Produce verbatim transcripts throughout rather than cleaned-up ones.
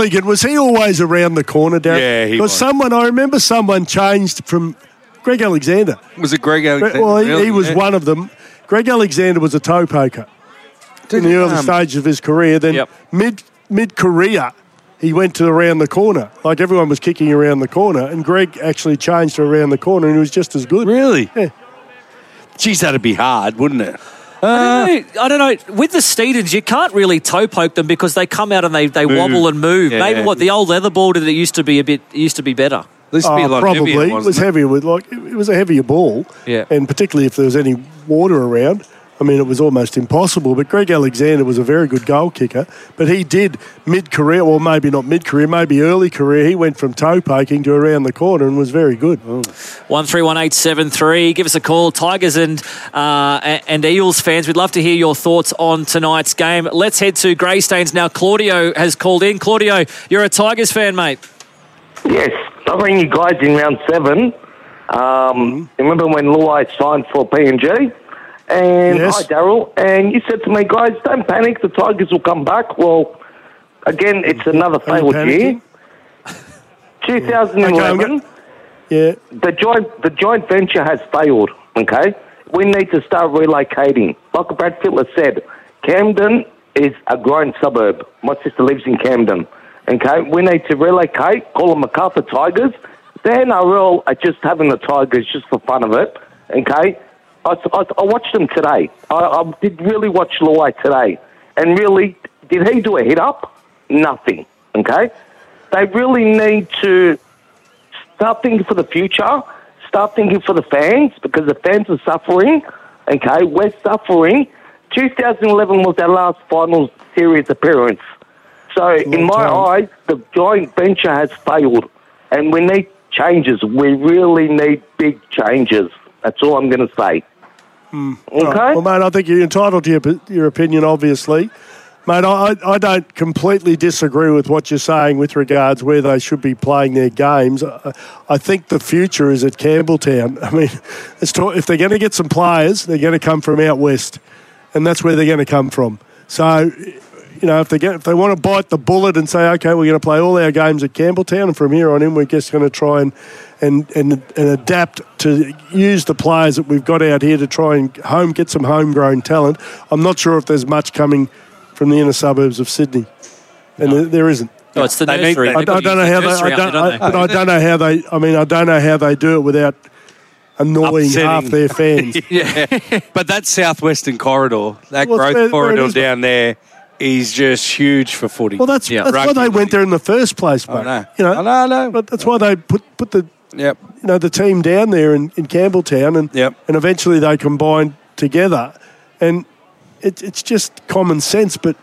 Elligan, was he always around the corner, Darren? Yeah, he was. was. Someone, I remember someone changed from Greg Alexander. Was it Greg Alexander? Well, he, really? he was yeah. one of them. Greg Alexander was a toe poker in the early um, stages of his career. Then Yep. mid mid career, he went to around the corner. Like everyone was kicking around the corner, and Greg actually changed to around the corner, and he was just as good. Really? Yeah. Geez, that'd be hard, wouldn't it? I don't know. I don't know. With the Steedens, you can't really toe poke them because they come out and they, they Move. wobble and move. Yeah. Maybe what the old leather ball did it used to be a bit used to be better. At least it'd be a Oh, lot probably heavier, it was wasn't it? heavier with like it was a heavier ball, Yeah. and particularly if there was any water around. I mean, it was almost impossible. But Greg Alexander was a very good goal kicker. But he did mid-career, or maybe not mid-career, maybe early career. He went from toe poking to around the corner and was very good. One three one eight seven three. Give us a call, Tigers and uh, and Eels fans. We'd love to hear your thoughts on tonight's game. Let's head to Greystanes now. Claudio has called in. Claudio, you're a Tigers fan, mate. Yes, I rang you guys in round seven. Um, remember when Luai signed for P N G? And Yes. hi, Daryl. And you said to me, guys, don't panic. The Tigers will come back. Well, again, it's another Are you failed year. panicking? twenty eleven, Okay, Yeah. the joint the joint venture has failed. Okay, we need to start relocating. Like Brad Fittler said, Camden is a growing suburb. My sister lives in Camden. Okay, we need to relocate. Call them MacArthur Tigers. The N R L are just having the Tigers just for fun of it. Okay, I, I, I watched them today. I, I did really watch Luai today, and really, did he do a hit up? Nothing. Okay, they really need to start thinking for the future, start thinking for the fans, because the fans are suffering, okay? We're suffering. twenty eleven was our last final series appearance. So, in my time. eyes, the joint venture has failed, and we need changes. We really need big changes. That's all I'm going to say. Right. Okay? Well, mate, I think you're entitled to your, your opinion, obviously. Mate, I, I don't completely disagree with what you're saying with regards where they should be playing their games. I, I think the future is at Campbelltown. I mean, it's talk, if they're going to get some players, they're going to come from out west, and that's where they're going to come from. So, you know, if they get, if they want to bite the bullet and say, okay, we're going to play all our games at Campbelltown, and from here on in, we're just going to try and and, and and adapt to use the players that we've got out here to try and home get some homegrown talent. I'm not sure if there's much coming from the inner suburbs of Sydney, and No. there, there isn't. Oh, it's the They need nursery. that. I, I They've got don't to know use how the they. nursery I out don't. there, I, don't but I don't know how they. I mean, I don't know how they do it without annoying Upsetting. half their fans. Yeah, but that southwestern corridor, that Well, growth where- where it corridor is, down there, is just huge for footy. Well, that's Yeah. that's why Rugby they league. went there in the first place, mate. I know. You know, I know, I know. But that's why they put put the Yep. you know the team down there in, in Campbelltown, and Yep. and eventually they combined together, and it, it's just common sense. But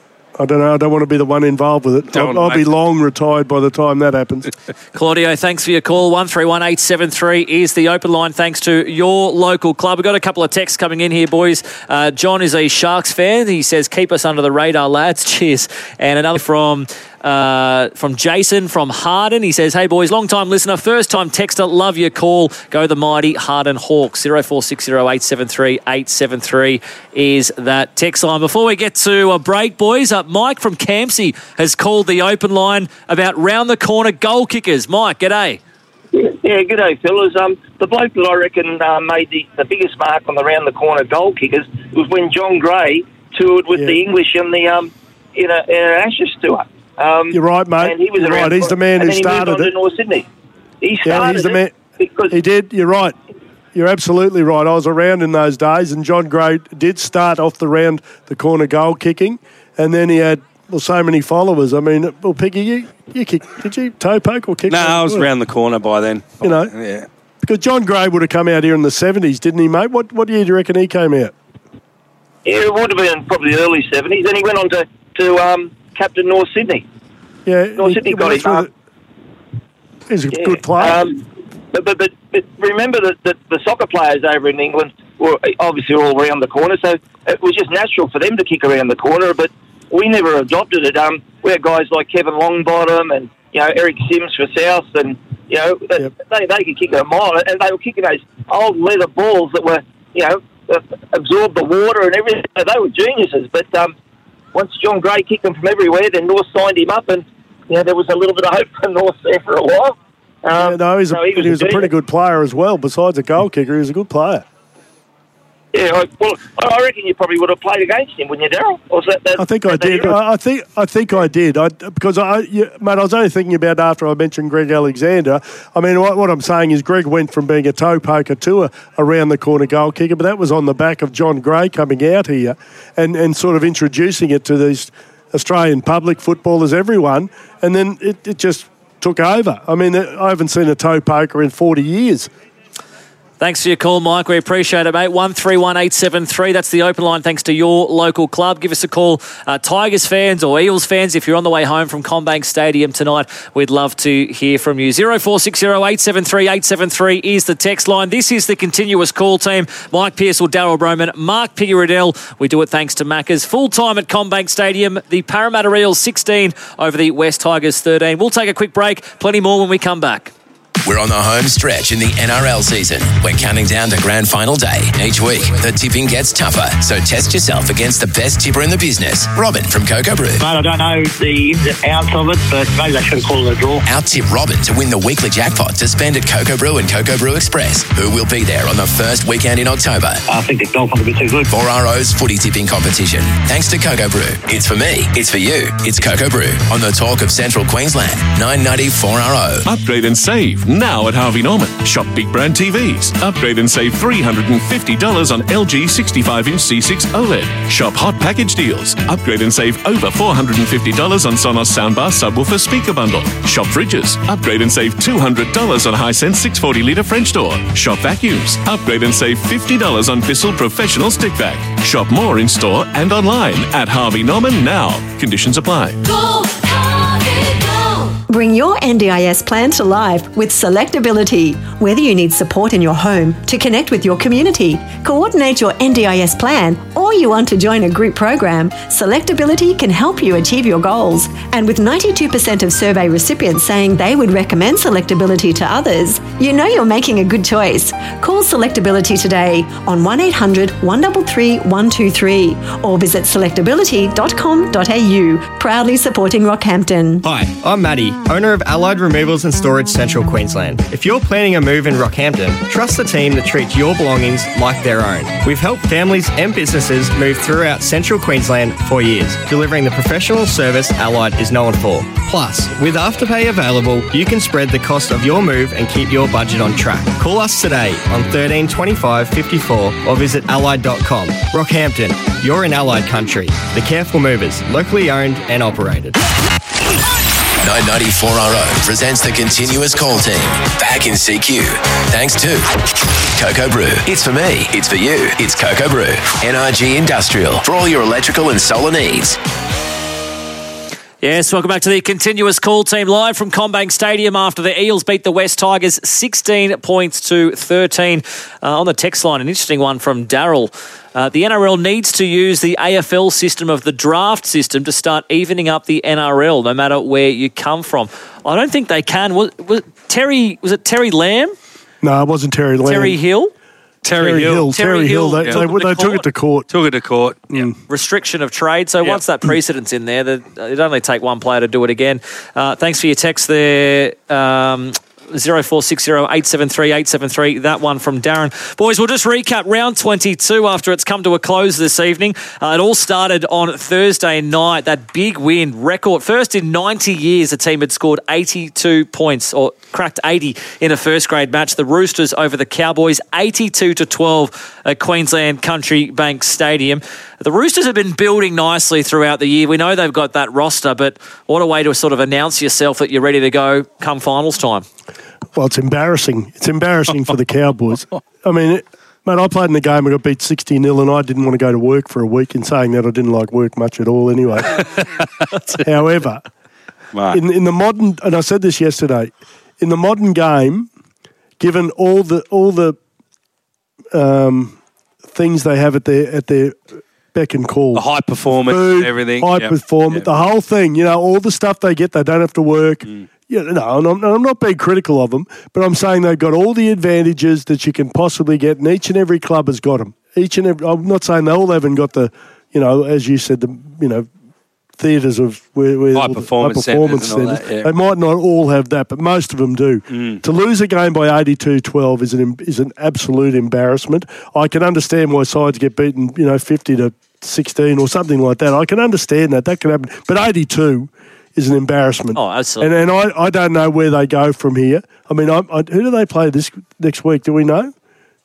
I don't know. I don't want to be the one involved with it. Don't, I'll, I'll be mate. long retired by the time that happens. Claudio, thanks for your call. one three one eight seven three is the open line thanks to your local club. We've got a couple of texts coming in here, boys. Uh, John is a Sharks fan. He says, keep us under the radar, lads. Cheers. And another from uh, from Jason from Harden. He says, hey, boys, long-time listener, first-time texter, love your call. Go the mighty Harden Hawks. zero four six zero eight seven three eight seven three is that text line. Before we get to a break, boys, uh, Mike from Campsie has called the open line about round-the-corner goal kickers. Mike, g'day. Yeah, yeah, good day, fellas. Um, the bloke that I reckon uh, made the, the biggest mark on the round-the-corner goal kickers was when John Gray toured with Yeah. the English in the um, in a, in an Ashes tour. Um, You're right, mate. And he was You're around right. He's the man and who then started he moved on it. to North Sydney. He Yeah, started he's the it man. because He did. You're right. You're absolutely right. I was around in those days, and John Gray did start off the round the corner goal kicking, and then he had well so many followers. I mean, well, Piggy, you you kick? Did you toe poke or kick? No, I was Well, round the corner by then. You know. Yeah. Because John Gray would have come out here in the seventies, didn't he, mate? What what year do you reckon he came out? yeah, it would have been probably the early seventies. Then he went on to to um, captain North Sydney. Yeah, North he- Sydney he got went his through mark. the- He's a Yeah. good player. Um, but, but, but, but remember that the, the soccer players over in England were obviously all around the corner, so it was just natural for them to kick around the corner, but we never adopted it. Um, we had guys like Kevin Longbottom and, you know, Eric Sims for South, and, you know, they, Yep. they, they could kick it a mile, and they were kicking those old leather balls that were, you know, uh, absorbed the water and everything. They were geniuses, but um, once John Gray kicked them from everywhere, then North signed him up, and you know, there was a little bit of hope for North there for a while. Um, yeah, no, he's a, so he was, he was a pretty good player as well. Besides a goal kicker, he was a good player. Yeah, I, well, I reckon you probably would have played against him, wouldn't you, Daryl? Or was that, that, I think I did. I, I think I think I did. I, because I, you, mate, I was only thinking about after I mentioned Greg Alexander. I mean, what, what I'm saying is Greg went from being a toe poker to a around the corner goal kicker, but that was on the back of John Gray coming out here and, and sort of introducing it to these Australian public footballers, everyone, and then it, it just took over. I mean, I haven't seen a toe poker in forty years. Thanks for your call, Mike. We appreciate it, mate. one three one eight seven three. That's the open line thanks to your local club. Give us a call. Uh, Tigers fans or Eels fans, if you're on the way home from CommBank Stadium tonight, we'd love to hear from you. zero four six zero eight seven three eight seven three is the text line. This is the continuous call team. Mike Pearsall, Daryl Broman, Mark Piggy-Riddell. We do it thanks to Macca's. Full time at CommBank Stadium. The Parramatta Eels sixteen over the West Tigers thirteen. We'll take a quick break. Plenty more when we come back. We're on the home stretch in the N R L season. We're counting down to grand final day. Each week, the tipping gets tougher, so test yourself against the best tipper in the business, Robin from Cocoa Brew. Mate, I don't know the ins and outs of it, but maybe they should call it a draw. Out-tip Robin to win the weekly jackpot to spend at Cocoa Brew and Cocoa Brew Express, who will be there on the first weekend in October. I think the Dolphins will be too good. four R O's footy tipping competition. Thanks to Cocoa Brew. It's for me. It's for you. It's Cocoa Brew on the talk of Central Queensland. nine ninety four R O. Upgrade and save now at Harvey Norman. Shop big brand T Vs. Upgrade and save three hundred fifty dollars on L G sixty-five inch C six OLED. Shop hot package deals. Upgrade and save over four hundred fifty dollars on Sonos soundbar subwoofer speaker bundle. Shop fridges. Upgrade and save two hundred dollars on Hisense six hundred forty litre French door. Shop vacuums. Upgrade and save fifty dollars on Bissell Professional Stick Vac. Shop more in store and online at Harvey Norman now. Conditions apply. Go, Harvey, go. Bring your N D I S plan to life with Selectability. Whether you need support in your home, to connect with your community, coordinate your N D I S plan, or you want to join a group program, Selectability can help you achieve your goals. And with ninety-two percent of survey recipients saying they would recommend Selectability to others, you know you're making a good choice. Call Selectability today on one eight hundred one three three one two three or visit selectability dot com dot a u. Proudly supporting Rockhampton. Hi, I'm Maddie, owner of Allied Removals and Storage Central Queensland. If you're planning a move in Rockhampton, trust the team that treats your belongings like their own. We've helped families and businesses move throughout Central Queensland for years, delivering the professional service Allied is known for. Plus, with Afterpay available, you can spread the cost of your move and keep your budget on track. Call us today on thirteen twenty-five fifty-four or visit allied dot com. Rockhampton, you're in Allied country. The Careful Movers, locally owned and operated. nine ninety-four R O presents the continuous call team. Back in C Q. Thanks to Cocoa Brew. It's for me. It's for you. It's Cocoa Brew. N R G Industrial. For all your electrical and solar needs. Yes, welcome back to the continuous call team live from CommBank Stadium after the Eels beat the West Tigers sixteen points to thirteen. Uh, on the text line, an interesting one from Daryl. Uh, the N R L needs to use the A F L system of the draft system to start evening up the N R L, no matter where you come from. I don't think they can. Was, was Terry? Was it Terry Lamb? No, it wasn't Terry Lamb. Terry Hill. Terry, Terry Hill. Hill. Terry Terry Hill. Hill. They, Yeah. they, Took it they to took it to court. Took it to court. Mm. Restriction of trade. So Yeah. once that precedent's in there, it'd only take one player to do it again. Uh, thanks for your text there. Um, zero four six zero eight seven three eight seven three. That one from Darren. Boys, we'll just recap round twenty-two after it's come to a close this evening. Uh, it all started on Thursday night. That big win, record. First in ninety years, a team had scored eighty-two points or cracked eighty in a first grade match. The Roosters over the Cowboys, eighty-two to twelve at Queensland Country Bank Stadium. The Roosters have been building nicely throughout the year. We know they've got that roster, but what a way to sort of announce yourself that you're ready to go come finals time. Well, it's embarrassing. It's embarrassing for the Cowboys. I mean, it, mate, I played in the game. I got beat sixty nil, and I didn't want to go to work for a week. In saying that, I didn't like work much at all anyway. However, Right. in, in the modern, and I said this yesterday, in the modern game, given all the all the um, things they have at their at their beck and call, The high performance, food, everything. high Yep. performance, Yep. the whole thing. You know, all the stuff they get, they don't have to work. Mm. Yeah, no, and I'm, and I'm not being critical of them, but I'm saying they've got all the advantages that you can possibly get, and each and every club has got them. Each and every, I'm not saying they all haven't got the, you know, as you said, the, you know, theatres of where, where High all the performance high performance centres and all centres. that, yeah. They might not all have that, but most of them do. Mm. To lose a game by eighty-two twelve is an is an absolute embarrassment. I can understand why sides get beaten, you know, fifty to sixteen or something like that. I can understand that. That can happen. But eighty-two is an embarrassment. Oh, absolutely. And, and I, I don't know where they go from here. I mean, I, I, who do they play this next week? Do we know?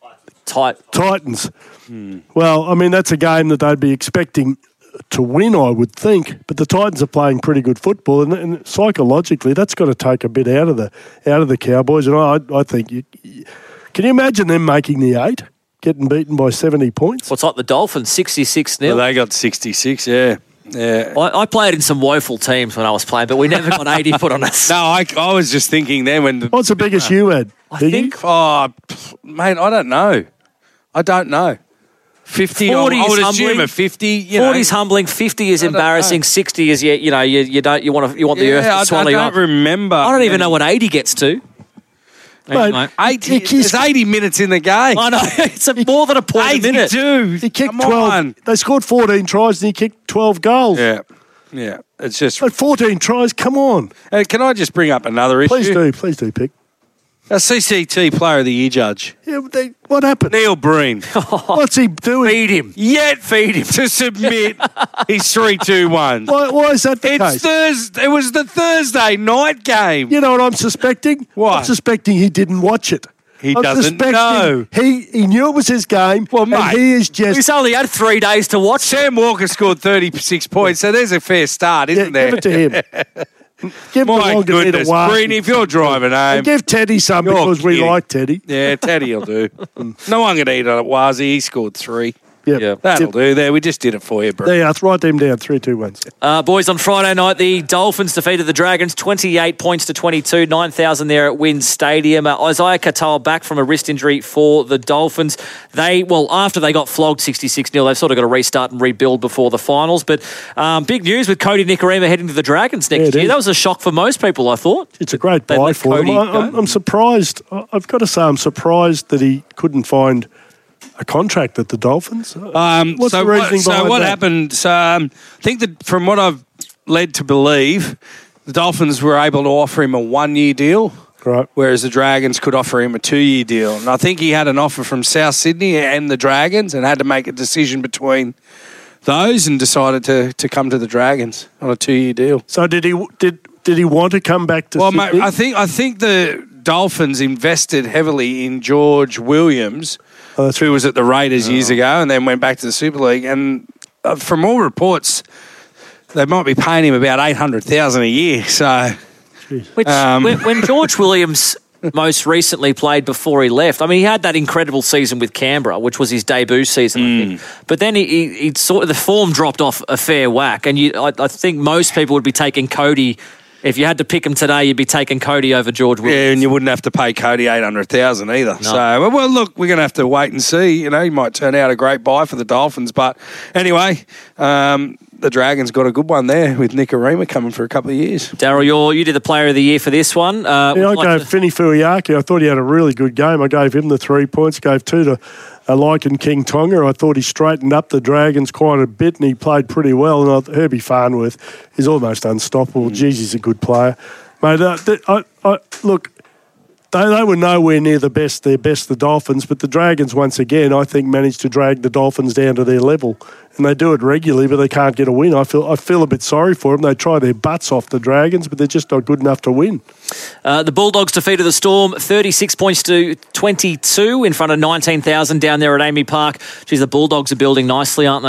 Tight. Titans. Well, I mean, that's a game that they'd be expecting to win, I would think. But the Titans are playing pretty good football, and, and psychologically, that's got to take a bit out of the out of the Cowboys. And I, I think, you, can you imagine them making the eight, getting beaten by seventy points? What's like the Dolphins, sixty-six nil? Well, they got sixty-six, yeah. Yeah. I, I played in some woeful teams when I was playing, but we never got eighty put on us. No, I, I was just thinking then when... The, What's the biggest you had? I Biggie? think Oh, pff, mate, I don't know. I don't know. fifty, I, forty I is would assume humbling. a fifty, you know. forty is humbling, fifty is I don't embarrassing, know. sixty is, you, you know, you, you don't you want to you want the Yeah, earth to I, I swallow you don't up. remember. I don't even know what eighty gets to. Mate, Anyway. eighty, He kissed- there's eighty minutes in the game. I know, it's a, more than a point a minute. eighty-two. He kicked Come twelve. on. They scored fourteen tries and he kicked twelve goals. Yeah, yeah. It's just... But fourteen tries, come on. Uh, can I just bring up another issue? Please do, please do, Pick. A C C T Player of the Year judge, Yeah, but they, what happened? Neil Breen. What's he doing? Feed him. Yet feed him to submit his three two one. Why, why is that the It's case? Thursday. It was the Thursday night game. You know what I'm suspecting? What? I'm suspecting he didn't watch it. He I'm doesn't suspecting know. He he knew it was his game. Well, and mate, he is just He's only had three days to watch. Sam Walker scored thirty-six points, so there's a fair start, yeah, isn't there? give it to him. Give him My a longer bit goodness, of wine. Breen, if you're driving home, And give Teddy some You're because we kidding. like Teddy. yeah, Teddy will do. No one can eat on it, Wazzy. He scored three. Yep. Yeah. That'll Yep. do. There, we just did it for you, bro. There, let's write them down. Three, two, one. Uh, boys, on Friday night, the Dolphins defeated the Dragons twenty-eight points to twenty-two, nine thousand there at Wynn Stadium. Uh, Isaiah Katoa back from a wrist injury for the Dolphins. They, well, after they got flogged sixty-six nil, they've sort of got to restart and rebuild before the finals. But um, big news with Cody Nikorima heading to the Dragons next Yeah, it year. is. That was a shock for most people, I thought. It's a great They buy let for him. Cody I, I'm, go. I'm surprised. I- I've got to say, I'm surprised that he couldn't find a contract at the Dolphins. Um, What's so the reasoning what, so behind what that? happened? So, um, I think that from what I've led to believe, the Dolphins were able to offer him a one-year deal, Right. whereas the Dragons could offer him a two-year deal. And I think he had an offer from South Sydney and the Dragons and had to make a decision between those and decided to, to come to the Dragons on a two-year deal. So did he did did he want to come back to Well, Sydney? mate, I think I think the Dolphins invested heavily in George Williams, Oh, that's who was at the Raiders years ago and then went back to the Super League. And uh, from all reports, they might be paying him about eight hundred thousand a year. So Which, Um, when, when George Williams most recently played before he left, I mean, he had that incredible season with Canberra, which was his debut season, I think. But then he, he, he sort of, the form dropped off a fair whack. And you, I, I think most people would be taking Cody. If you had to pick him today, you'd be taking Cody over George Williams. yeah, and you wouldn't have to pay Cody eight hundred thousand either. So well, well, look, we're going to have to wait and see. You know, he might turn out a great buy for the Dolphins, but anyway. Um, the Dragons got a good one there with Nikorima coming for a couple of years. Daryl, you're, you did the player of the year for this one. Uh, Yeah, I would like gave to- Finny Fuiaki. I thought he had a really good game. I gave him the three points. Gave two to uh, Lycan King Tonga. I thought he straightened up the Dragons quite a bit and he played pretty well. And I, Herbie Farnworth is almost unstoppable. Jeez, he's a good player. Mate, uh, th- I, I, look, they, they were nowhere near the best, their best, the Dolphins, but the Dragons, once again, I think managed to drag the Dolphins down to their level. And they do it regularly, but they can't get a win. I feel I feel a bit sorry for them. They try their butts off the Dragons, but they're just not good enough to win. Uh, the Bulldogs defeated the Storm thirty-six points to twenty-two in front of nineteen thousand down there at Amy Park. Geez, the Bulldogs are building nicely, aren't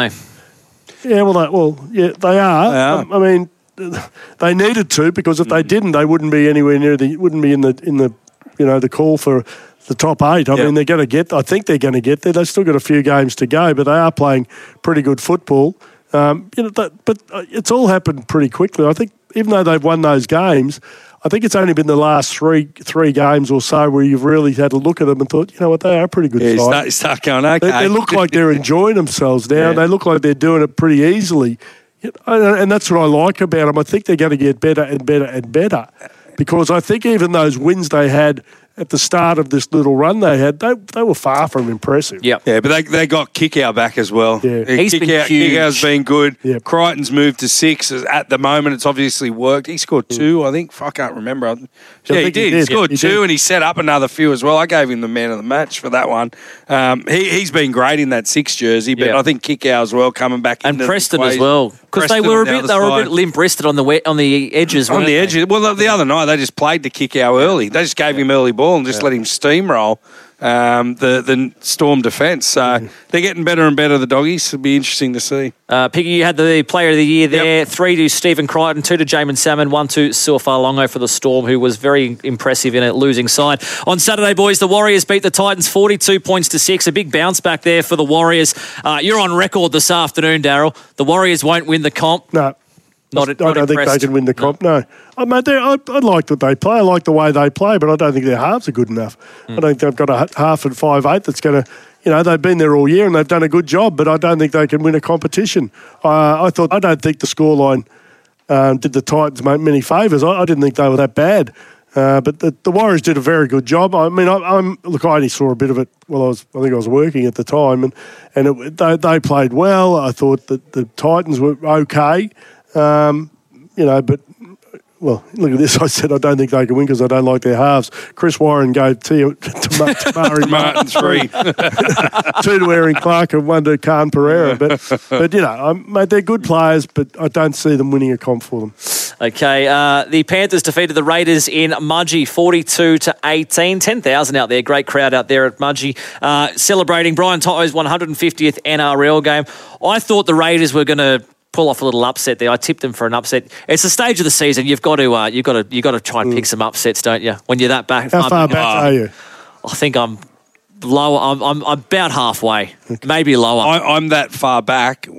they? Yeah, well, they, well, yeah, they are. They are. I, I mean, they needed to because if they didn't, they wouldn't be anywhere near the wouldn't be in the in the you know the call for the top eight. I Yep. mean, they're going to get. I think they're going to get there. They've still got a few games to go, but they are playing pretty good football. Um, you know, that, but it's all happened pretty quickly. I think even though they've won those games, I think it's only been the last three three games or so where you've really had a look at them and thought, you know what, they are a pretty good Yeah, you side. start, you start going, okay. They, they look like they're enjoying themselves now. Yeah. They look like they're doing it pretty easily. You know, And that's what I like about them. I think they're going to get better and better and better because I think even those wins they had at the start of this little run they had, they they were far from impressive. Yep. Yeah, but they they got Kickout back as well. Yeah. He's been Kickout, huge. Kickout's been good. Yep. Crichton's moved to six at the moment. It's obviously worked. He scored two, I think. I can't remember. Yeah, he think he did. He did. scored He two, did. and he set up another few as well. I gave him the man of the match for that one. Um, he he's been great in that six jersey, but Yeah. I think Kickout as well coming back And into the Preston as equation. well, because they Preston were a on the bit other they were a side. bit limp-wristed on the we- on the edges. On weren't the they? edge. Well, the, the other night they just played the kick out early. They just gave him early ball and just let him steamroll um, the the Storm defence. So they're getting better and better. The doggies. It'll be interesting to see. Uh, Piggy, you had the player of the year there. Yep. Three to Stephen Crichton, two to Jamin Salmon, one to Suafalongo for the Storm, who was very impressive in a losing side. On Saturday, boys, the Warriors beat the Titans forty-two points to six. A big bounce back there for the Warriors. Uh, you're on record this afternoon, Daryl. The Warriors won't win the comp. No. Not, I not don't think impressed. they can win the comp, no. I, mean, they- I, I like what they play. I like the way they play, but I don't think their halves are good enough. Hmm. I don't think they've got a h- half and five eight that's going to, you know, they've been there all year and they've done a good job, but I don't think they can win a competition. Uh, I thought, I don't think the scoreline um, did the Titans make many favours. I, I didn't think they were that bad. Uh, but the, the Warriors did a very good job. I mean, I, I'm look. I only saw a bit of it. Well, I was. I think I was working at the time, and and it, they they played well. I thought that the Titans were okay. Um, you know, but well, look at this. I said I don't think they can win because I don't like their halves. Chris Warren gave to, to, Ma- to Murray Martin three. two to Aaron Clark and one to Khan Pereira. But but you know, um, mate, they're good players, but I don't see them winning a comp for them. Okay, uh, the Panthers defeated the Raiders in Mudgee forty-two to eighteen. ten thousand out there. Great crowd out there at Mudgee. Uh, celebrating Brian To'o's one hundred fiftieth N R L game. I thought the Raiders were going to pull off a little upset there. I tipped them for an upset. It's the stage of the season. You've got to, uh, you've got to, you've got to try and pick some upsets, don't you? When you're that back. How far back are you? I think I'm lower. I'm, I'm about halfway, maybe lower. I, I'm that far back.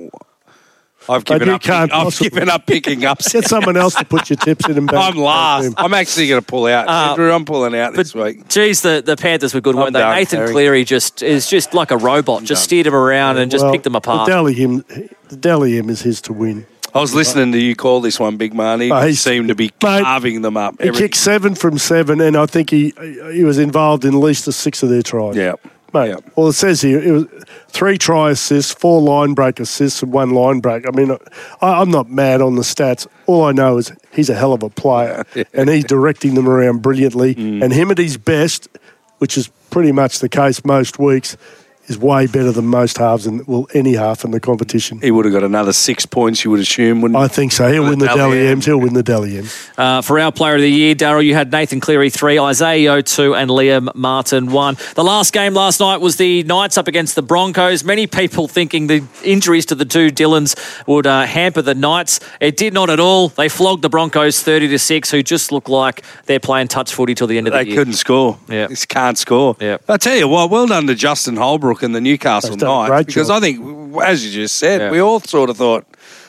I've given you up. can't I've possibly- given up picking up. Get someone else to put your tips in and back. I'm last. I'm actually going to pull out. Uh, Andrew, I'm pulling out this week. Geez, the, the Panthers were good, I'm weren't they? done, Nathan Terry. Cleary just is just like a robot. Just done. steered them around and just Well, picked them apart. The Dally him, the Dally him is his to win. I was listening to you call this one, Big Man. He Oh, he he's- seemed to be Mate, carving them up. He Every- kicked seven from seven, and I think he he was involved in at least the six of their tries. Yeah. Mate, Yeah. well, it says here it was three try assists, four line break assists, and one line break. I mean, I, I'm not mad on the stats. All I know is he's a hell of a player, and he's directing them around brilliantly. Mm. And him at his best, which is pretty much the case most weeks, is way better than most halves and well any half in the competition. He would have got another six points, you would assume, wouldn't I think so. He'll win the Dally M's. He'll win the Dally M's. Uh, for our player of the year, Darryl, you had Nathan Cleary three, Isaiah Yeo two, and Liam Martin one. The last game last night was the Knights up against the Broncos. Many people thinking the injuries to the two Dylans would uh, hamper the Knights. It did not at all. They flogged the Broncos thirty to six, who just look like they're playing touch footy till the end of They the year. couldn't score. Yeah. Just can't score. Yeah. I tell you what, well done to Justin Holbrook and the Newcastle They've done a Knights, great because job. I think, as you just said, Yeah. we all sort of thought,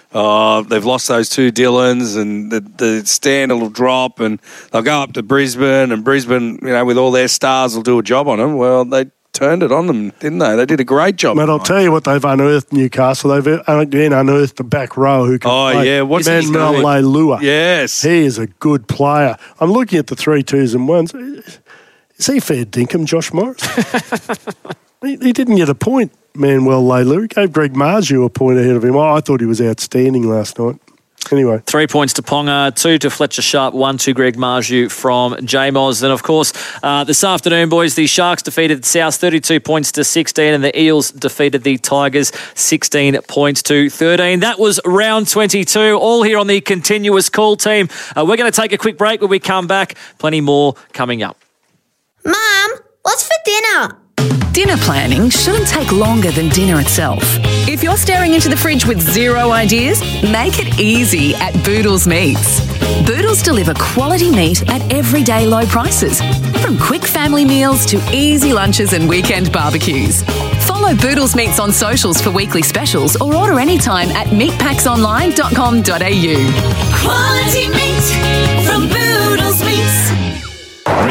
oh, they've lost those two Dylans and the, the standard will drop and they'll go up to Brisbane and Brisbane, you know, with all their stars will do a job on them. Well, they turned it on them, didn't they? They did a great job. Mate, I'll tell you what they've unearthed Newcastle. They've again unearthed the back row who can Oh, play. yeah, what's he Manuel doing? Leilua. Yes. He is a good player. I'm looking at the three twos and ones. Is he fair dinkum, Josh Morris? he, he didn't get a point, Manuel Leilua. He gave Greg Marju a point ahead of him. Oh, I thought he was outstanding last night. Anyway. Three points to Ponga, two to Fletcher Sharp, one to Greg Marju from J-Moz. And, of course, uh, this afternoon, boys, the Sharks defeated South thirty-two points to sixteen and the Eels defeated the Tigers sixteen points to thirteen. That was round twenty-two, all here on the Continuous Call team. Uh, we're going to take a quick break. When we come back, plenty more coming up. Mum, what's for dinner? Dinner planning shouldn't take longer than dinner itself. If you're staring into the fridge with zero ideas, make it easy at Boodles Meats. Boodles deliver quality meat at everyday low prices, from quick family meals to easy lunches and weekend barbecues. Follow Boodles Meats on socials for weekly specials or order anytime at meat packs online dot com dot a u. Quality meat from Boodles Meats. Ready to take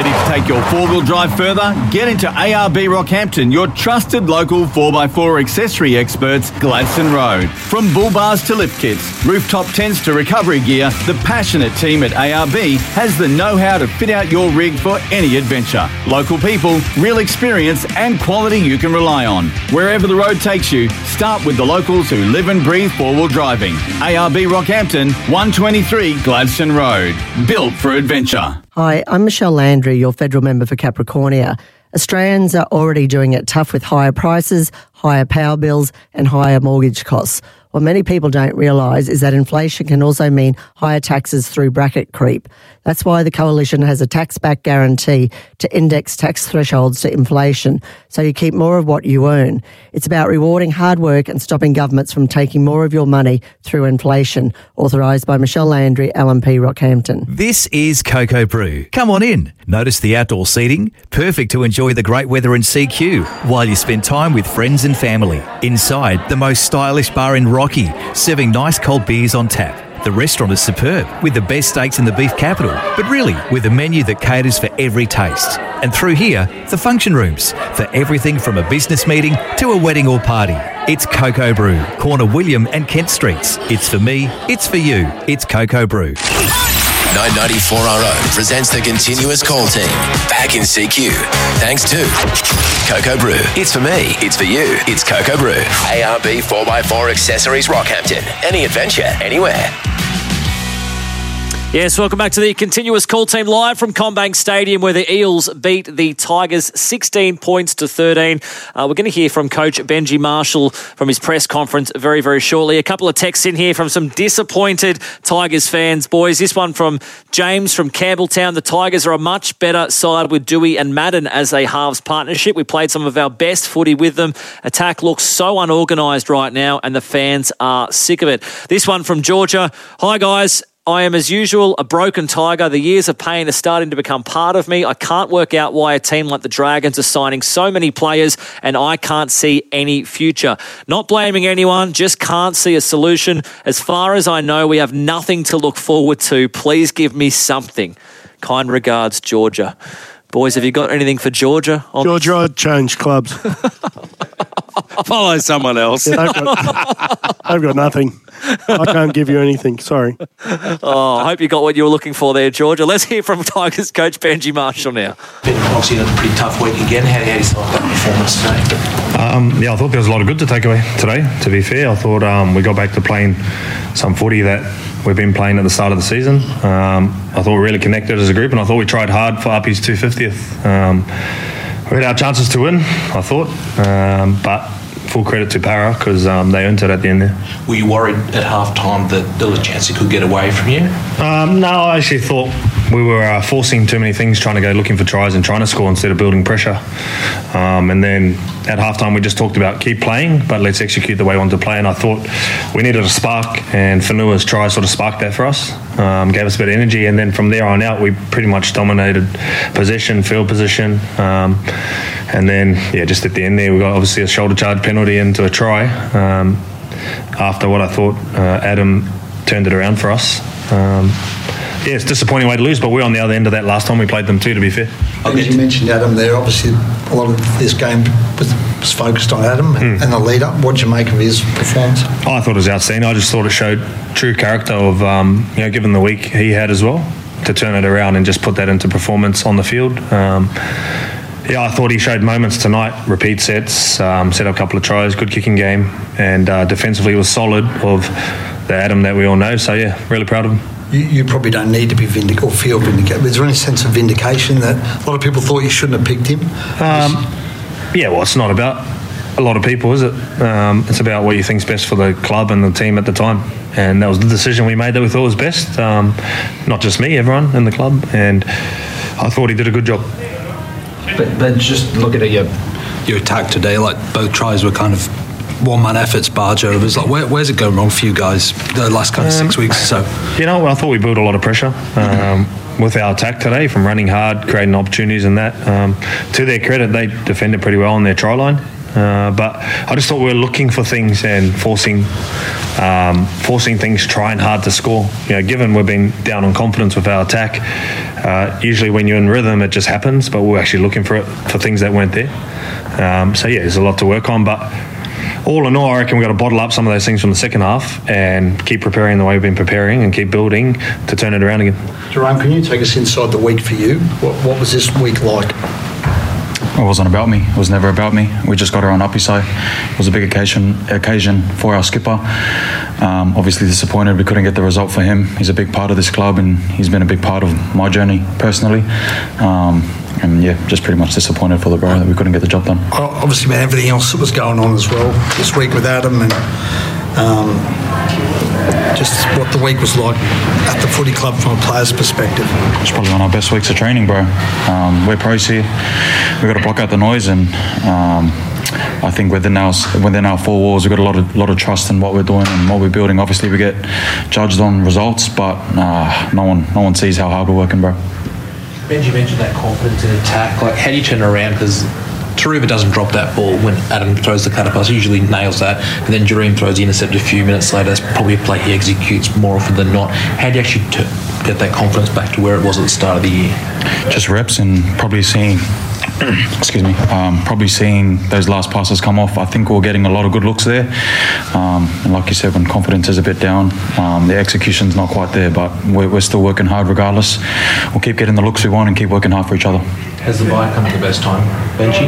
your four-wheel drive further? Get into A R B Rockhampton, your trusted local four by four accessory experts, Gladstone Road. From bull bars to lift kits, rooftop tents to recovery gear, the passionate team at A R B has the know-how to fit out your rig for any adventure. Local people, real experience and quality you can rely on. Wherever the road takes you, start with the locals who live and breathe four-wheel driving. A R B Rockhampton, one twenty-three Gladstone Road. Built for adventure. Hi, I'm Michelle Landry, your federal member for Capricornia. Australians are already doing it tough with higher prices, higher power bills and higher mortgage costs. What many people don't realise is that inflation can also mean higher taxes through bracket creep. That's why the Coalition has a tax-back guarantee to index tax thresholds to inflation, so you keep more of what you earn. It's about rewarding hard work and stopping governments from taking more of your money through inflation. Authorised by Michelle Landry, L M P Rockhampton. This is Cocoa Brew. Come on in. Notice the outdoor seating, perfect to enjoy the great weather in C Q while you spend time with friends and family. Inside, the most stylish bar in Rocky, serving nice cold beers on tap. The restaurant is superb, with the best steaks in the beef capital, but really with a menu that caters for every taste. And through here, the function rooms, for everything from a business meeting to a wedding or party. It's Cocoa Brew, corner William and Kent Streets. It's for me, it's for you, it's Cocoa Brew. nine ninety-four R O presents the continuous call team. Back in C Q. Thanks to Cocoa Brew. It's for me. It's for you. It's Cocoa Brew. A R B four by four Accessories Rockhampton. Any adventure, anywhere. Yes, welcome back to the continuous call team live from Combank Stadium, where the Eels beat the Tigers sixteen points to thirteen. Uh, we're going to hear from Coach Benji Marshall from his press conference very, very shortly. A couple of texts in here from some disappointed Tigers fans. Boys, this one from James from Campbelltown. The Tigers are a much better side with Dewey and Madden as a halves partnership. We played some of our best footy with them. Attack looks so unorganised right now, and the fans are sick of it. This one from Georgia. Hi, guys. I am, as usual, a broken tiger. The years of pain are starting to become part of me. I can't work out why a team like the Dragons are signing so many players and I can't see any future. Not blaming anyone, just can't see a solution. As far as I know, we have nothing to look forward to. Please give me something. Kind regards, Georgia. Boys, have you got anything for Georgia? On Georgia, I'd change clubs. Follow someone else. Yeah, I've, got, I've got nothing. I can't give you anything. Sorry. Oh, I hope you got what you were looking for there, Georgia. Let's hear from Tigers coach Benji Marshall now. Obviously, had a pretty tough week again. How do you thought that performance today? Um, yeah, I thought there was a lot of good to take away today, to be fair. I thought um, we got back to playing some footy that we've been playing at the start of the season. Um, I thought we really connected as a group, and I thought we tried hard for Uppy's two hundred fiftieth. Um, we had our chances to win, I thought, um, but full credit to Para because um, they earned it at the end there. Were you worried at half time that there was a chance he could get away from you? Um, no, I actually thought we were uh, forcing too many things, trying to go looking for tries and trying to score instead of building pressure. Um, and then at halftime, we just talked about keep playing, but let's execute the way we wanted to play. And I thought we needed a spark, and Fanua's try sort of sparked that for us, um, gave us a bit of energy. And then from there on out, we pretty much dominated possession, field position. Um, and then, yeah, just at the end there, we got obviously a shoulder charge penalty into a try. Um, after what I thought uh, Adam turned it around for us. Um, yeah, it's a disappointing way to lose, but we're on the other end of that last time we played them too, to be fair. As you mentioned Adam there, obviously a lot of this game was, was focused on Adam and, mm. and the lead up. What did you make of his performance? Oh, I thought it was outstanding. I just thought it showed true character of, um, you know, given the week he had as well, to turn it around and just put that into performance on the field. Um, Yeah, I thought he showed moments tonight, repeat sets, um, set up a couple of tries, good kicking game, and uh, defensively was solid of the Adam that we all know. So, yeah, really proud of him. You, you probably don't need to be vindicated or feel vindicated. Is there any sense of vindication that a lot of people thought you shouldn't have picked him? Um, yeah, well, it's not about a lot of people, is it? Um, it's about what you think's best for the club and the team at the time. And that was the decision we made that we thought was best. Um, not just me, everyone in the club. And I thought he did a good job. But, but just looking at your your attack today, like both tries were kind of one-man efforts, barge overs. Like, where, where's it going wrong for you guys the last kind of um, six weeks or so? You know, I thought we built a lot of pressure um, mm-hmm. with our attack today, from running hard, creating opportunities and that. Um, to their credit, they defended pretty well on their try line. Uh, but I just thought we were looking for things and forcing um, forcing things, trying hard to score. You know, given we've been down on confidence with our attack, uh, usually when you're in rhythm, it just happens. But we're actually looking for it for things that weren't there. Um, so yeah, there's a lot to work on. But all in all, I reckon we've got to bottle up some of those things from the second half and keep preparing the way we've been preparing and keep building to turn it around again. Jerome, can you take us inside the week for you? What, what was this week like? It wasn't about me. It was never about me. We just got her on Uppisai. It was a big occasion occasion for our skipper. Um, obviously disappointed we couldn't get the result for him. He's a big part of this club and he's been a big part of my journey personally. Um, and yeah, just pretty much disappointed for the bro that we couldn't get the job done. Obviously, man, everything else that was going on as well this week with Adam and um, just what the week was like at the footy club from a player's perspective. It's probably one of our best weeks of training, bro. Um, we're pros here. We've got to block out the noise, and um, I think within our within our four walls, we've got a lot of lot of trust in what we're doing and what we're building. Obviously, we get judged on results, but uh, no one no one sees how hard we're working, bro. Benji mentioned that confidence in attack. Like, how do you turn it around? Because Taruva doesn't drop that ball when Adam throws the cutter pass. He usually nails that. And then Jareem throws the intercept a few minutes later. That's probably a play he executes more often than not. How do you actually t- get that confidence back to where it was at the start of the year? Just reps and probably seeing, excuse me, um, probably seeing those last passes come off. I think we're getting a lot of good looks there. Um, and like you said, when confidence is a bit down, um, the execution's not quite there, but we're, we're still working hard regardless. We'll keep getting the looks we want and keep working hard for each other. Has the bye come at the best time, Benji?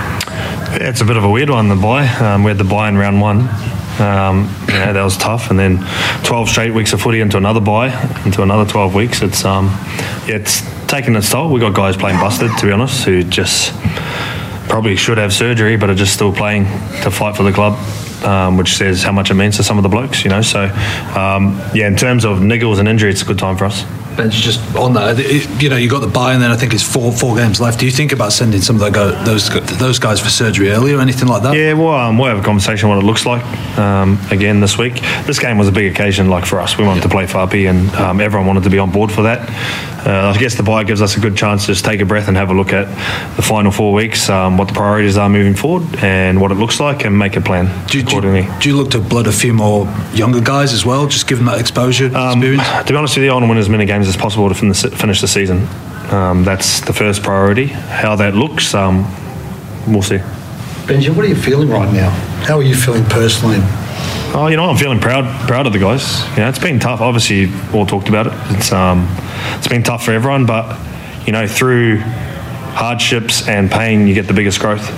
Yeah, it's a bit of a weird one, the bye. Um, we had the bye in round one. Um, yeah, that was tough. And then twelve straight weeks of footy into another bye, into another twelve weeks. It's um, yeah, it's taken its toll. We got guys playing busted, to be honest, who just probably should have surgery, but are just still playing to fight for the club. Um, which says how much it means to some of the blokes, you know. So, um, yeah, in terms of niggles and injury, it's a good time for us. Benji, just on that, you know, you got the bye, and then I think it's four four games left. Do you think about sending some of those those guys for surgery early or anything like that? Yeah, well, um, we'll have a conversation on what it looks like um, again this week. This game was a big occasion, like for us. We wanted yeah. to play Farpi, and um, everyone wanted to be on board for that. Uh, I guess the bye gives us a good chance to just take a breath and have a look at the final four weeks, um, what the priorities are moving forward, and what it looks like, and make a plan do, accordingly. Do, do you look to blood a few more younger guys as well? Just give them that exposure, um, experience. To be honest with you, I want to win as many games as possible to finish the season. Um, that's the first priority. How that looks, um, we'll see. Benji, what are you feeling right now? How are you feeling personally? Oh, you know, I'm feeling proud, proud of the guys. You know, it's been tough. Obviously, you've all talked about it. It's um, it's been tough for everyone, but you know, through hardships and pain, you get the biggest growth.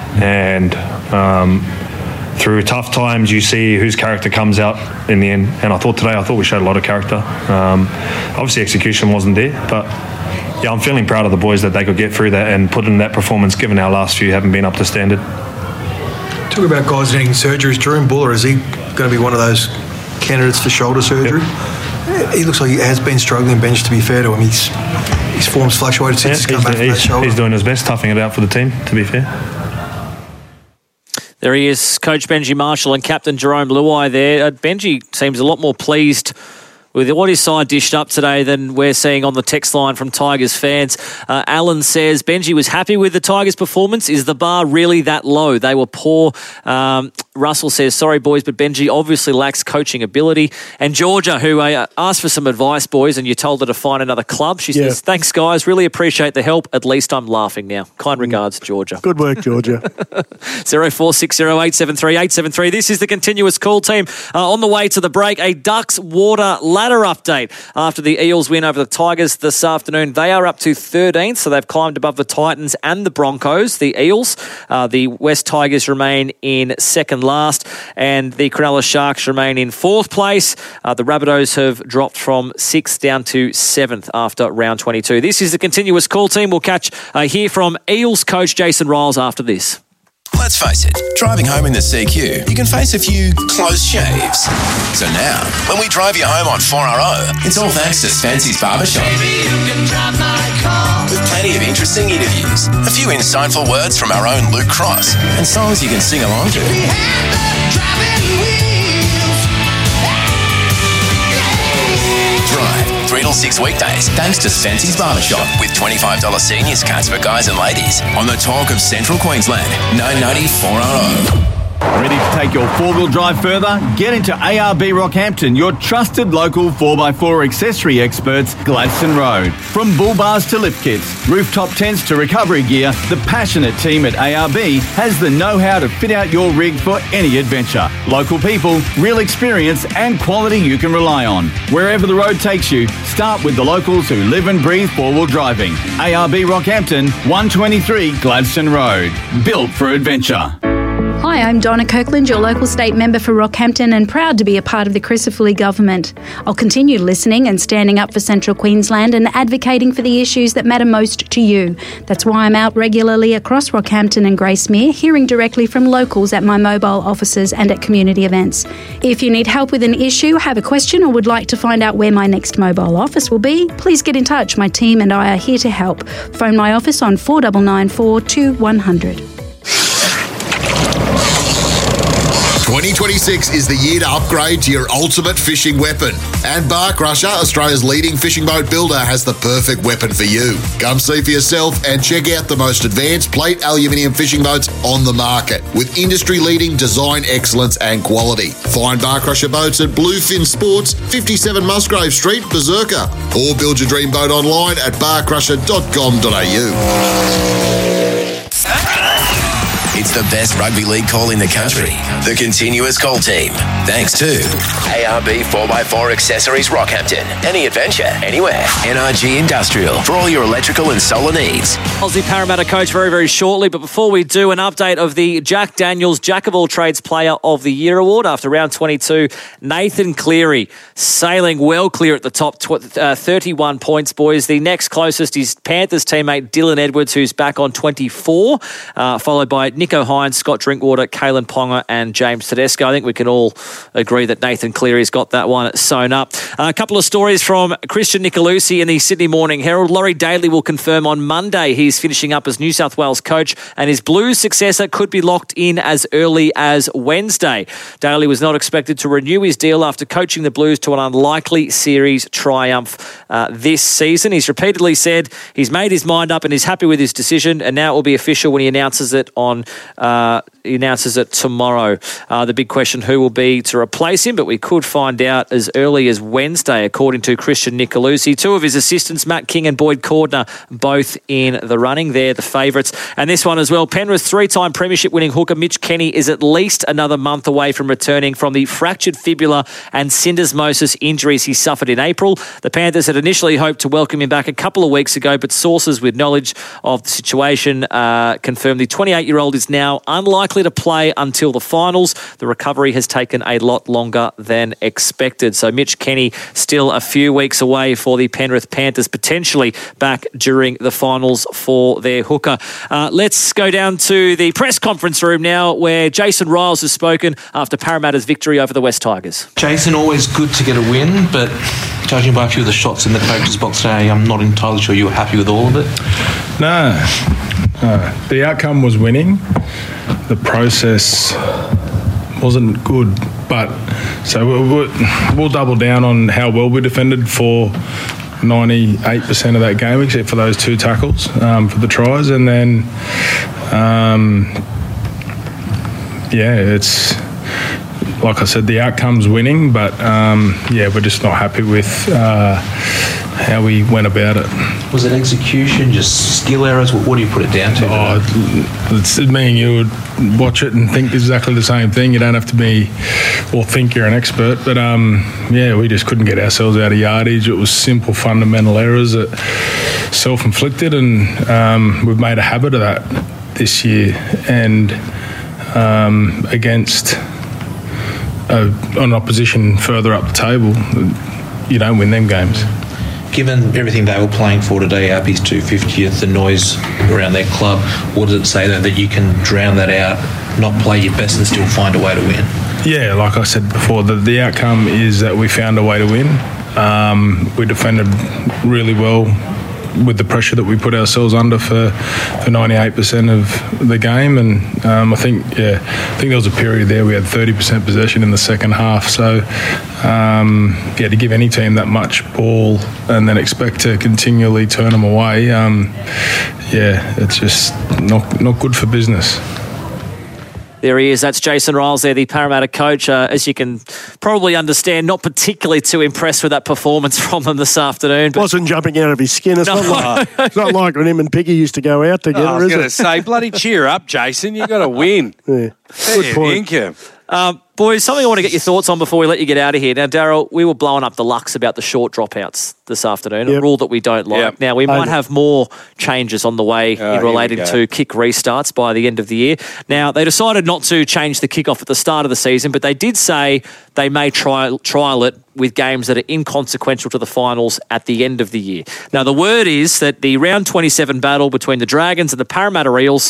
And um, through tough times, you see whose character comes out in the end. And I thought today, I thought we showed a lot of character. Um, obviously, execution wasn't there, but yeah, I'm feeling proud of the boys that they could get through that and put in that performance, given our last few haven't been up to standard. Talk about guys needing surgeries. Jareem Buller, is he going to be one of those candidates for shoulder surgery? Yep. He looks like he has been struggling, Bench, to be fair to him. He's, his form's fluctuated since yeah, he's come back from that shoulder. He's doing his best, toughing it out for the team, to be fair. There he is, Coach Benji Marshall and Captain Jerome Luai there. Uh, Benji seems a lot more pleased with what his side dished up today than we're seeing on the text line from Tigers fans. Uh, Alan says, Benji was happy with the Tigers' performance. Is the bar really that low? They were poor. Um, Russell says, sorry, boys, but Benji obviously lacks coaching ability. And Georgia, who uh, asked for some advice, boys, and you told her to find another club. She yeah. says, thanks, guys. Really appreciate the help. At least I'm laughing now. Kind regards, Georgia. Good work, Georgia. zero four six zero eight seven three eight seven three. This is the continuous call team. Uh, on the way to the break, a Ducks Water ladder update. After the Eels win over the Tigers this afternoon, they are up to thirteenth, so they've climbed above the Titans and the Broncos. The Eels, uh, the West Tigers remain in second last, and the Cronulla Sharks remain in fourth place. Uh, the Rabbitohs have dropped from sixth down to seventh after round twenty-two. This is the continuous call team. We'll catch uh, hear from Eels coach Jason Riles after this. Let's face it, driving home in the C Q, you can face a few close shaves. So now, when we drive you home on four R O, it's all thanks to Spency's Barbershop. Baby, you can drive my car. With plenty of interesting interviews, a few insightful words from our own Luke Cross, and songs you can sing along to. We have the driving wheels. Drive three till six weekdays, thanks to Spency's Barbershop with twenty-five dollars seniors cuts for guys and ladies on the talk of Central Queensland, nine ninety-four R O. Ready to take your four-wheel drive further? Get into A R B Rockhampton, your trusted local four by four accessory experts, Gladstone Road. From bull bars to lift kits, rooftop tents to recovery gear, the passionate team at A R B has the know-how to fit out your rig for any adventure. Local people, real experience and quality you can rely on. Wherever the road takes you, start with the locals who live and breathe four-wheel driving. A R B Rockhampton, one twenty-three Gladstone Road. Built for adventure. Hi, I'm Donna Kirkland, your local state member for Rockhampton, and proud to be a part of the Crisafulli government. I'll continue listening and standing up for Central Queensland and advocating for the issues that matter most to you. That's why I'm out regularly across Rockhampton and Gracemere, hearing directly from locals at my mobile offices and at community events. If you need help with an issue, have a question, or would like to find out where my next mobile office will be, please get in touch. My team and I are here to help. Phone my office on four nine nine four two one zero zero. twenty twenty-six is the year to upgrade to your ultimate fishing weapon. And Bar Crusher, Australia's leading fishing boat builder, has the perfect weapon for you. Come see for yourself and check out the most advanced plate aluminium fishing boats on the market with industry-leading design excellence and quality. Find Bar Crusher boats at Bluefin Sports, fifty-seven Musgrave Street, Berserker, or build your dream boat online at bar crusher dot com dot a u. It's the best rugby league call in the country. The Continuous Call Team. Thanks to A R B four by four Accessories Rockhampton. Any adventure, anywhere. N R G Industrial for all your electrical and solar needs. Aussie Parramatta coach very, very shortly. But before we do, an update of the Jack Daniels Jack of All Trades Player of the Year award after round twenty-two. Nathan Cleary sailing well clear at the top, tw- uh, thirty-one points, boys. The next closest is Panthers teammate Dylan Edwards, who's back on twenty-four, uh, followed by Nico Hines, Scott Drinkwater, Kalen Ponga and James Tedesco. I think we can all agree that Nathan Cleary's got that one sewn up. Uh, a couple of stories from Christian Nicolosi in the Sydney Morning Herald. Laurie Daly will confirm on Monday he's finishing up as New South Wales coach, and his Blues successor could be locked in as early as Wednesday. Daly was not expected to renew his deal after coaching the Blues to an unlikely series triumph uh, this season. He's repeatedly said he's made his mind up and is happy with his decision, and now it will be official when he announces it on Uh, he announces it tomorrow. Uh, the big question, who will be to replace him, but we could find out as early as Wednesday, according to Christian Nicolosi. Two of his assistants, Matt King and Boyd Cordner, both in the running. They're the favourites. And this one as well, Penrith three-time premiership-winning hooker Mitch Kenny is at least another month away from returning from the fractured fibula and syndesmosis injuries he suffered in April. The Panthers had initially hoped to welcome him back a couple of weeks ago, but sources with knowledge of the situation uh, confirmed the twenty-eight-year-old is now unlikely to play until the finals. The recovery has taken a lot longer than expected. So Mitch Kenny still a few weeks away for the Penrith Panthers, potentially back during the finals for their hooker. Uh, let's go down to the press conference room now, where Jason Riles has spoken after Parramatta's victory over the West Tigers. Jason, always good to get a win, but judging by a few of the shots in the coach's box today, I'm not entirely sure you were happy with all of it. No. no. The outcome was winning. The process wasn't good, but so we'll, we'll double down on how well we defended for ninety-eight percent of that game, except for those two tackles um, for the tries, and then um, yeah, it's like I said, the outcome's winning, but um, yeah, we're just not happy with uh, how we went about it. Was it execution, just skill errors? What, what do you put it down to? Oh, it's me and you would watch it and think exactly the same thing. You don't have to be or think you're an expert, but um, yeah, we just couldn't get ourselves out of yardage. It was simple, fundamental errors that self-inflicted, and um, we've made a habit of that this year. And um, against a, an opposition further up the table, you don't win them games. Given everything they were playing for today, Appy's two hundred fiftieth, the noise around their club, what does it say though, that you can drown that out, not play your best and still find a way to win? Yeah, like I said before, the, the outcome is that we found a way to win. Um, we defended really well with the pressure that we put ourselves under for, for ninety-eight percent of the game. And um, I think, yeah, I think there was a period there we had thirty percent possession in the second half. So, um, yeah, to give any team that much ball and then expect to continually turn them away, um, yeah, it's just not not good for business. There he is. That's Jason Riles there, the Parramatta coach. Uh, as you can probably understand, not particularly too impressed with that performance from him this afternoon. But wasn't jumping out of his skin. It's, No. not, like, it's not like when him and Piggy used to go out together, Oh, I was is going to it? say, bloody cheer up, Jason. You've got to win. Yeah. Good point. Income. Um, boys, something I want to get your thoughts on before we let you get out of here. Now, Daryl, we were blowing up the Lux about the short dropouts this afternoon, a Yep. rule that we don't like. Yep. Now, we I might know. have more changes on the way Oh, in here we relating go. to kick restarts by the end of the year. Now, they decided not to change the kickoff at the start of the season, but they did say they may trial, trial it with games that are inconsequential to the finals at the end of the year. Now, the word is that the round twenty-seven battle between the Dragons and the Parramatta Eels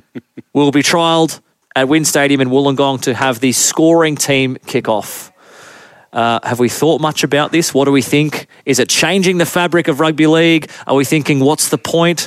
will be trialled at Wynn Stadium in Wollongong to have the scoring team kick off. Uh, have we thought much about this? What do we think? Is it changing the fabric of rugby league? Are we thinking, what's the point?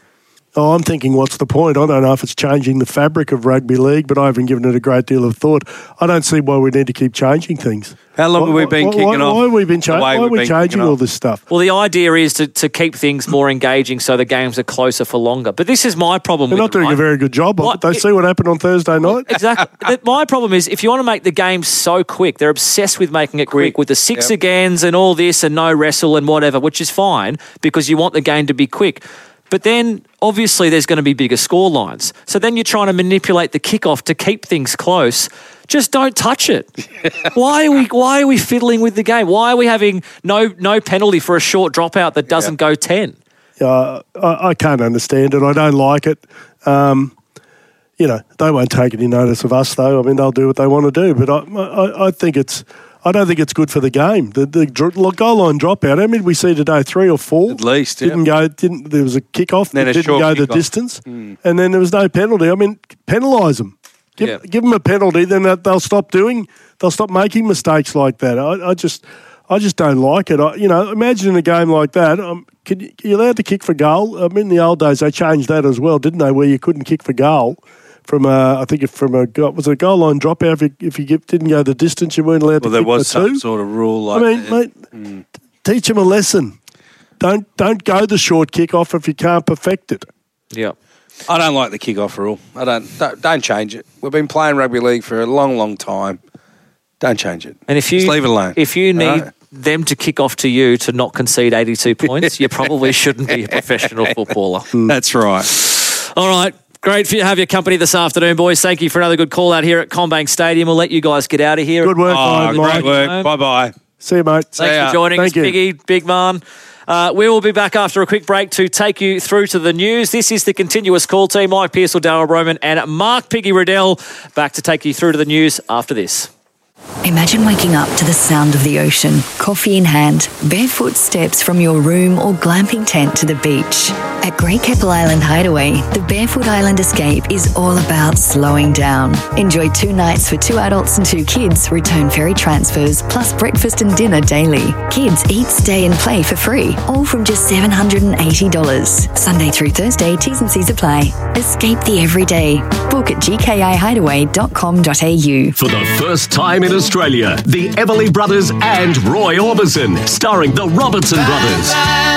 Oh, I'm thinking, what's the point? I don't know if it's changing the fabric of rugby league, but I haven't given it a great deal of thought. I don't see why we need to keep changing things. How long have we been why, kicking why, off? Why have we been, the cha- way why are we've we been changing kicking all off? this stuff? Well, the idea is to, to keep things more engaging so the games are closer for longer. But this is my problem They're with not doing it, a very good job of What- it. They see what happened on Thursday night. Exactly. That- My problem is if you want to make the game so quick, they're obsessed with making it quick with the six Yep. agains and all this and no wrestle and whatever, which is fine because you want the game to be quick. But then obviously there's going to be bigger score lines. So then you're trying to manipulate the kickoff to keep things close. Just don't touch it. why are we why are we fiddling with the game? Why are we having no no penalty for a short dropout that doesn't go ten? Uh, I, I can't understand it. I don't like it. Um, you know, they won't take any notice of us, though. I mean, they'll do what they want to do. But I, I, I think it's, I don't think it's good for the game. The, the dr- goal line dropout. How many did we see today? Three or four? At least, yeah. Didn't go. Didn't there was a kickoff Then that a didn't short go the kickoff. distance, Mm. and then there was no penalty. I mean, penalise them. Give, Yeah. give them a penalty, then that- they'll stop doing. They'll stop making mistakes like that. I, I just, I just don't like it. I, you know, imagine in a game like that. Um, can you, you're allowed to kick for goal. I mean, in the old days they changed that as well, didn't they? Where you couldn't kick for goal from a, I think if from a go- was it a goal line dropout. If you, if you give, didn't go the distance, you weren't allowed Well, to there kick was for two. some sort of rule like I mean, that. mate, Mm. teach them a lesson. Don't don't go the short kick off if you can't perfect it. Yeah. I don't like the kick-off rule. I don't, don't don't change it. We've been playing rugby league for a long, long time. Don't change it. And if you Just leave it alone. If you need Alright? them to kick off to you to not concede eighty-two points, you probably shouldn't be a professional footballer. That's right. All right. Great for you to have your company this afternoon, boys. Thank you for another good call out here at Combank Stadium. We'll let you guys get out of here. Good work, Oh, mate. great work. Bye-bye. See you, mate. Thanks for joining Thank us, you. Biggie, Big Man. Uh, we will be back after a quick break to take you through to the news. This is the continuous call team. Mike Pearsall, Darryl Broman and Mark Piggy Riddell back to take you through to the news after this. Imagine waking up to the sound of the ocean, coffee in hand, barefoot steps from your room or glamping tent to the beach. At Great Keppel Island Hideaway, the Barefoot Island Escape is all about slowing down. Enjoy two nights for two adults and two kids, return ferry transfers, plus breakfast and dinner daily. Kids eat, stay and play for free, all from just seven hundred eighty dollars. Sunday through Thursday, T's and C's apply. Escape the everyday. Book at g k i hideaway dot com dot a u. For the first time in Australia, the Everly Brothers and Roy Orbison, starring the Robertson Brothers.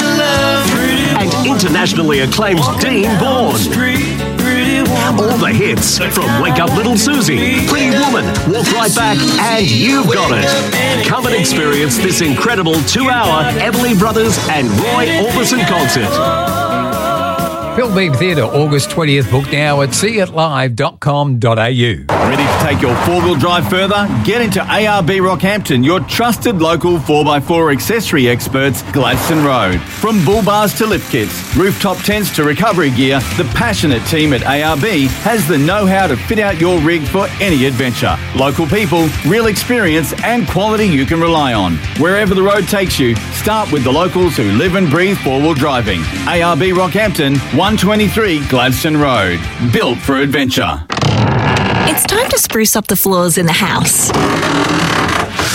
And internationally acclaimed Dean Bourne. All the hits from Wake Up Little Susie, Pretty Woman, Walk Right Back, and You've Got It. Come and experience this incredible two-hour Everly Brothers and Roy Orbison concert. Phil Beebe Theatre, August twentieth. Book now at see it live dot com dot a u. Ready to take your four-wheel drive further? Get into A R B Rockhampton, your trusted local four by four accessory experts, Gladstone Road. From bull bars to lift kits, rooftop tents to recovery gear, the passionate team at A R B has the know-how to fit out your rig for any adventure. Local people, real experience and quality you can rely on. Wherever the road takes you, start with the locals who live and breathe four-wheel driving. A R B Rockhampton, one twenty-three Gladstone Road. Built for adventure. It's time to spruce up the floors in the house.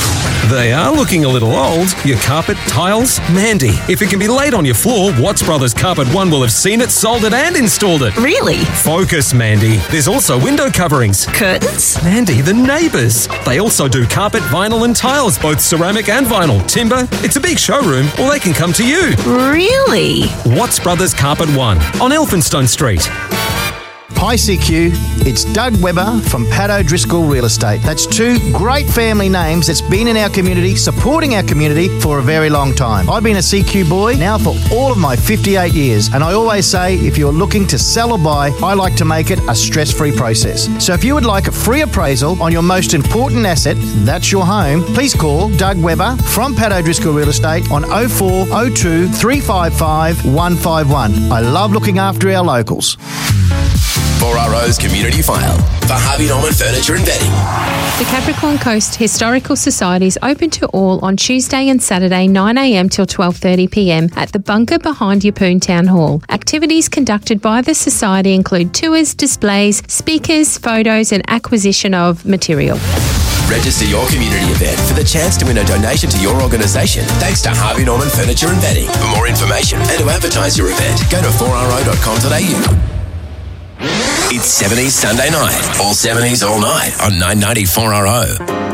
They are looking a little old. Your carpet, tiles, Mandy. If it can be laid on your floor, Watts Brothers Carpet One will have seen it, sold it and installed it. Really? Focus, Mandy. There's also window coverings. Curtains? Mandy, the neighbours. They also do carpet, vinyl and tiles, both ceramic and vinyl. Timber. It's a big showroom, or they can come to you. Really? Watts Brothers Carpet One on Elphinstone Street. Hi C Q, it's Doug Webber from Pat O'Driscoll Real Estate. That's two great family names that's been in our community, supporting our community for a very long time. I've been a C Q boy now for all of my fifty-eight years, and I always say if you're looking to sell or buy, I like to make it a stress-free process. So if you would like a free appraisal on your most important asset, that's your home, please call Doug Webber from Pat O'Driscoll Real Estate on oh four oh two, three five five, one five one. I love looking after our locals. four R O's Community File for Harvey Norman Furniture and Bedding. The Capricorn Coast Historical Society is open to all on Tuesday and Saturday nine a m till twelve thirty p m at the bunker behind Yeppoon Town Hall. Activities conducted by the Society include tours, displays, speakers, photos and acquisition of material. Register your community event for the chance to win a donation to your organisation thanks to Harvey Norman Furniture and Bedding. For more information and to advertise your event, go to four r o dot com dot a u. It's seventies Sunday night. All seventies all night on nine ninety four R O.